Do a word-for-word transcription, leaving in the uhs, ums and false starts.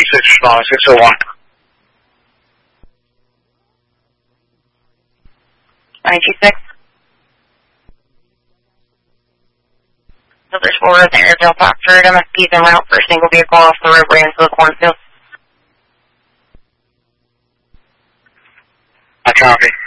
twenty-six, responding six oh one. nine two six. So there's four of the Airedale Foxford M S Ps en route for a single vehicle off the roadway into the cornfield. I copy.